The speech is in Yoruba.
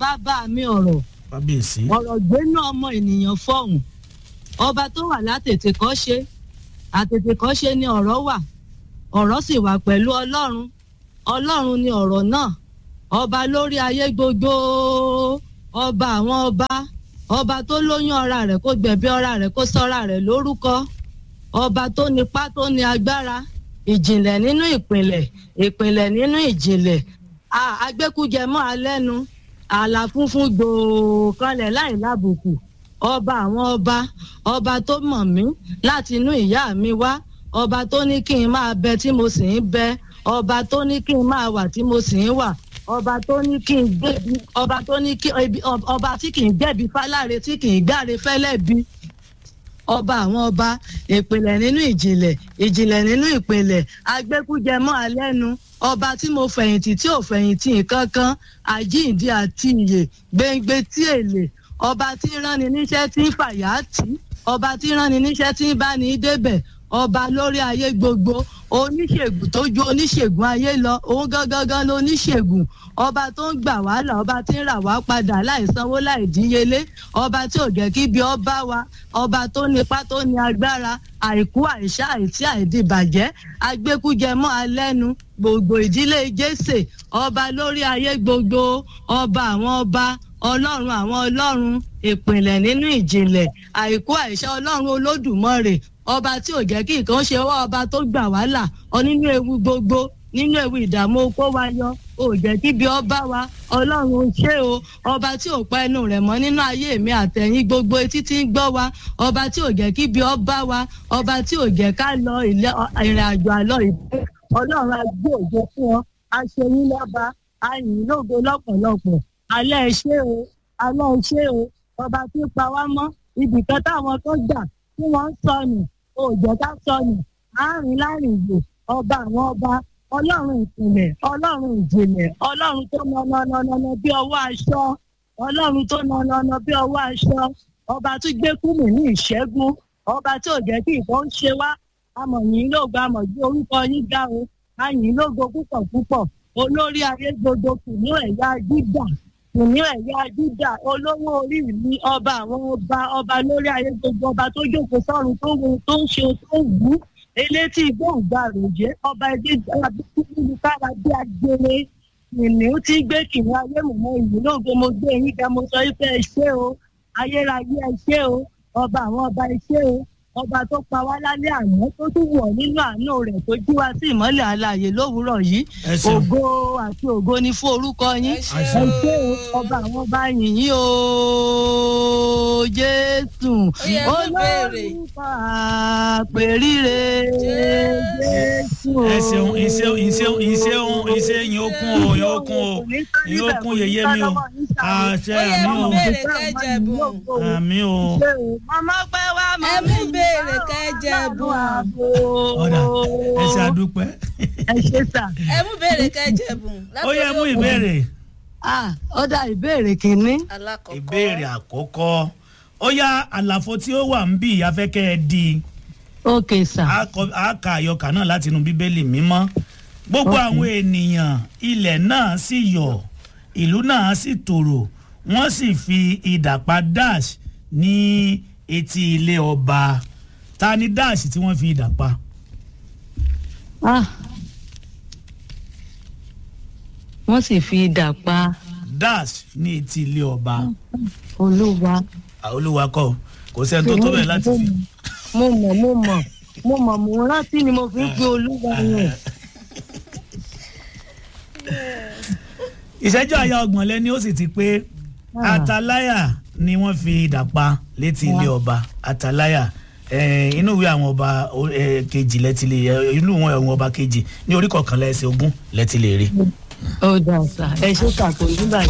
bàbá mi ọ̀rọ̀ kábíyèsí. ọ̀rọ̀ gbénú ọmọ ènìyàn fọ̀hún ọba tó wà látètèkọ́ṣe àtètèkọ́ṣe ni ọ̀rọ̀ wà ọ̀rọ̀ sì wà pẹ̀lú ọlọ́run ọlọ́run ni ọ̀rọ̀ náà ọba lórí ayé gbogbo ọba àwọn ọba tó lóyún ọra rẹ̀ kó gbẹ̀bí ọra rẹ̀ kó sọ́ra rẹ̀ lórúkọ ọba tó nípá tó ní agbára ìjìnlẹ̀ nínú ìpìnlẹ̀ nínú ìjìnlẹ̀ agbẹ́kújẹmọ́ alẹ́nu ààlà funfun gbòò kanlẹ̀ láì lábùkù ọba àwọn ọba tó mọ̀ mí láti inú ìyá mi wá ọba tó ní kí n máa bẹ tí mo sì ń bẹ ọba tó ní kí n máa wà tí mo sì ń wà ọba tó ní kí n gbẹ̀bí ọba tó ní kí ọba tí kì í gbẹ̀bí fáláre tí kì í gbáre fẹ́lẹ́bí ọba àwọn ọba ìpìlẹ̀ nínú ìjìnlẹ̀ nínú ìpìlẹ̀ agbẹ́kújẹmọ́ alẹ́nu ọba tí mo fẹ̀yìntì tí ò fẹ̀yìntì nǹkankan àjíǹde àti ìyè gbẹ̀ngbẹ̀ tí èlé ọba tí ránni níṣẹ́ tí ń fàyà tì ọba tí ránni níṣẹ́ tí ń bá ní débẹ̀ ọba lórí ayé gbogbo oníṣègùn tó ju oníṣègùn ayé lọ òun gangan ló oníṣègùn ọba tó ń gbà wá là ọba tí ń rà wá padà láì sanwó láì díyelé ọba tí ò jẹ́ kí bí ọba wa ọba tó nípá tó ní agbára àìkú àìṣá àìtí àìdìbàjẹ́ agbẹ́kújẹmọ́ alẹ́nu gbogbo ìdílé Jésè ọba lórí ayé gbogbo ọba àwọn ọba ọlọ́run àwọn ọlọ́run ìpìlẹ̀ nínú ìjìnlẹ̀ àìkú àìṣá ọlọ́run olódùmarè ọba tí ò jẹ́ kí nǹkan ṣe wá ọba tó gbà wá là nínú ewu gbogbo nínú ewu ìdààmú okó wa yọ ò jẹ́ kí bí ọba wa ọlọ́run ṣé o ọba tí ò pa ẹnu rẹ̀ mọ́ nínú ayé mi àtẹ̀yìn gbogbo etí tí ń gbọ́ wa ọba tí ò jẹ́ kí bí ọba wa ọba tí ò jẹ́ ká lọ ìrìn àjò àlọ́ ìbẹ́ ọlọ́run á gbé ògo fún ọ á ṣe yín lọ́ba á yìn lógo lọ́pọ̀lọpọ̀ alẹ́ ṣé o ọba tí ń pa wá mọ́ ibìkan táwọn tó gbà tí wọ́n ń sọnù ò jẹ́ ká sọnù àárín láàrìnjò ọba àwọn ọba ọlọ́run ìpìlẹ̀ ọlọ́run ìjìnlẹ̀ ọlọ́run tó nọnọnọnọ bí ọwọ́ aṣọ ọlọ́run tó nọnọnọ bí ọwọ́ aṣọ ọba tó gbé kúmù ní ìṣẹ́gun ọba tí ò jẹ́ kí ìbọn ṣe wá àmọ̀ yín lógo àmọ̀ bí orúkọ yín ga o àyìn lógo púpọ̀ púpọ̀ olórí ayé gbogbo kìnìún ẹ̀yà Júdà olówó orí mi ọba àwọn ọba lórí ayé gbogbo ọba tó jókòó sọ́run tó wo tó ń ṣe tó wù ú elétí gbòǹgbàròjé ọba ẹgbẹ́ abíkúkú kára bí agbèrè kìnìún tí gbé kìnìún ayé mọ̀mọ́ ìlú lógo mo gbé yín ga mo sọ wípé ẹ ṣé o ayérayé ẹ ṣé o ọba àwọn ọba ẹ ṣé o ọba tó pa wá lálẹ́ àná tó tún wọ̀ nínú àánú rẹ̀ tó jí wá sí ìmọ́lẹ̀ alààyè lówùúrọ̀ yìí ògo àti ògo ni fún orúkọ yín ẹ ṣé o ọba àwọn ọba yìnyín o Jésù olórúkọ àpèrire Jésù. ẹ ṣeun ìṣe yín okun yẹyẹ mi o àṣẹ àmì o. mama pẹ́ wá ẹ mú béèrè kẹjẹbù. ọ̀dà ẹ ṣe àdúpẹ́. ẹ ṣe sà. ẹ mú béèrè kẹjẹbù. ó yẹ mú ìbéèrè. ọ̀dà ìbéèrè kìíní. ìbéèrè àkọ́kọ́ ó yá àlàfo tí ó wà ń bí afẹ́kẹ́ ẹ di. ok sà. a kà àyọkà náà láti inú bíbélì mímọ́ gbogbo àwọn ènìyàn ilẹ̀ náà sì yọ̀ ìlú náà sì tòrò wọ́n sì fi idà pa dash ní etí ilé ọba. Ta ni dash tí wọ́n fi idà pa? Wọ́n sì fi idà pa dash ní etí ilé ọba. Olúwa kọ́ kò sẹ́ni tó tó bẹ́ẹ̀ láti fi. mo mọ̀ mo rántí ni mo fi ń pe Olúwa yẹn. ìṣẹ́jú àyà ọgbọ̀n lẹ́ni ó sì ti pé Àtàláyà ni wọ́n fi idà pa létí ilé ọba. Àtàláyà inú ìwé àwọn ọba kejì lẹ́tí lè inú ìwé àwọn ọba kejì ní orí kọkànlá ẹsẹ̀ 20 lẹ́tí lè rí. ó dà sá ẹ ṣe kàkó nígbà yẹn.